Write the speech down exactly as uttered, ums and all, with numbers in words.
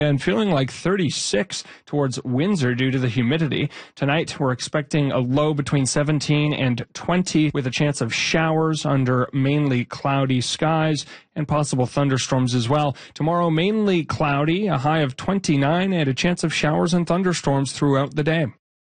And feeling like thirty-six towards Windsor due to the humidity. Tonight, we're expecting a low between seventeen and twenty with a chance of showers under mainly cloudy skies and possible thunderstorms as well. Tomorrow, mainly cloudy, a high of twenty-nine and a chance of showers and thunderstorms throughout the day.